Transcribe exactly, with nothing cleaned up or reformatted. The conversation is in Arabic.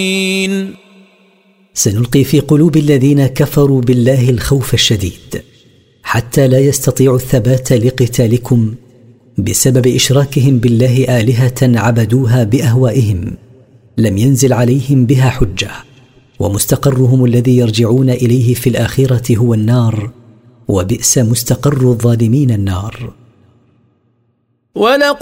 سنلقي في قلوب الذين كفروا بالله الخوف الشديد حتى لا يستطيعوا الثبات لقتالكم بسبب إشراكهم بالله آلهة عبدوها بأهوائهم لم ينزل عليهم بها حجة، ومستقرهم الذي يرجعون إليه في الآخرة هو النار، وبئس مستقر الظالمين النار.